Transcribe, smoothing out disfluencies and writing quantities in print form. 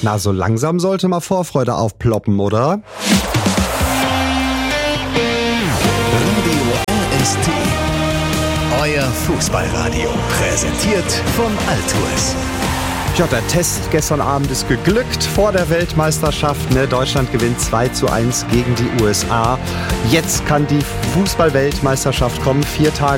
Na, so langsam sollte mal Vorfreude aufploppen, oder? Radio RST. Euer Fußballradio. Präsentiert von Altours. Ja, der Test gestern Abend ist geglückt vor der Weltmeisterschaft. Deutschland gewinnt 2:1 gegen die USA. Jetzt kann die Fußball-Weltmeisterschaft kommen. 4 Tage